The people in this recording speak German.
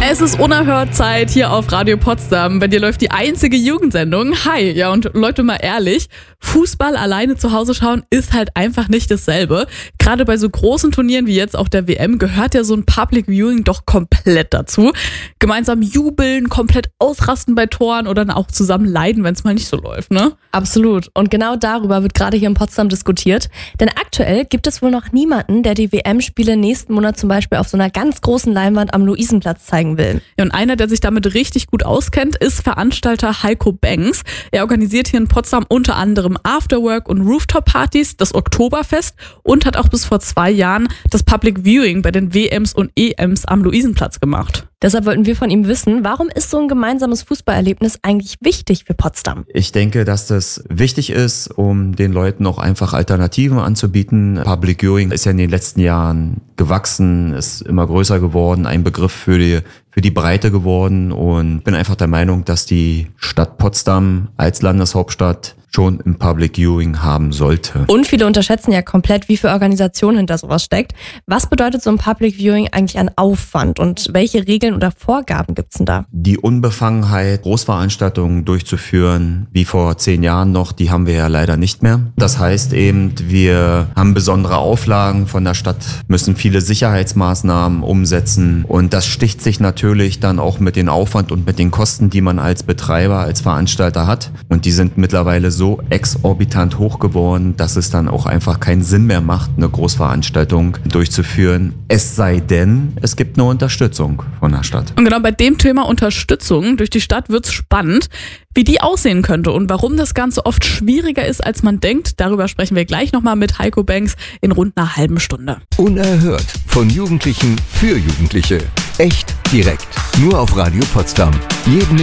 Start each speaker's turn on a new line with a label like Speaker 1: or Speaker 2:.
Speaker 1: Es ist unerhört Zeit hier auf Radio Potsdam. Bei dir läuft die einzige Jugendsendung. Hi, ja, und Leute, mal ehrlich, Fußball alleine zu Hause schauen ist halt einfach nicht dasselbe. Gerade bei so großen Turnieren wie jetzt auch der WM gehört ja so ein Public Viewing doch komplett dazu. Gemeinsam jubeln, komplett ausrasten bei Toren oder dann auch zusammen leiden, wenn es mal nicht so läuft, ne?
Speaker 2: Absolut. Und genau darüber wird gerade hier in Potsdam diskutiert. Denn aktuell gibt es wohl noch niemanden, der die WM-Spiele nächsten Monat zum Beispiel auf so einer ganz großen Leinwand am Luisenplatz zeigen will.
Speaker 1: Ja, und einer, der sich damit richtig gut auskennt, ist Veranstalter Heiko Banks. Er organisiert hier in Potsdam unter anderem Afterwork- und Rooftop-Partys, das Oktoberfest und hat auch bis vor 2 Jahren das Public Viewing bei den WMs und EMs am Luisenplatz gemacht.
Speaker 2: Deshalb wollten wir von ihm wissen, warum ist so ein gemeinsames Fußballerlebnis eigentlich wichtig für Potsdam?
Speaker 3: Ich denke, dass das wichtig ist, um den Leuten auch einfach Alternativen anzubieten. Public Viewing ist ja in den letzten Jahren gewachsen, ist immer größer geworden, ein Begriff für die Breite geworden, und bin einfach der Meinung, dass die Stadt Potsdam als Landeshauptstadt schon im Public Viewing haben sollte.
Speaker 2: Und viele unterschätzen ja komplett, wie viel Organisation hinter sowas steckt. Was bedeutet so ein Public Viewing eigentlich an Aufwand und welche Regeln oder Vorgaben gibt's denn da?
Speaker 3: Die Unbefangenheit, Großveranstaltungen durchzuführen, wie vor 10 Jahren noch, die haben wir ja leider nicht mehr. Das heißt eben, wir haben besondere Auflagen von der Stadt, müssen viele Sicherheitsmaßnahmen umsetzen, und das sticht sich natürlich dann auch mit den Aufwand und mit den Kosten, die man als Betreiber, als Veranstalter hat. Und die sind mittlerweile so exorbitant hoch geworden, dass es dann auch einfach keinen Sinn mehr macht, eine Großveranstaltung durchzuführen. Es sei denn, es gibt eine Unterstützung von der Stadt.
Speaker 1: Und genau bei dem Thema Unterstützung durch die Stadt wird's spannend. Wie die aussehen könnte und warum das Ganze oft schwieriger ist, als man denkt, darüber sprechen wir gleich nochmal mit Heiko Banks in rund einer halben Stunde.
Speaker 4: Unerhört. Von Jugendlichen für Jugendliche. Echt direkt. Nur auf Radio Potsdam. Jeden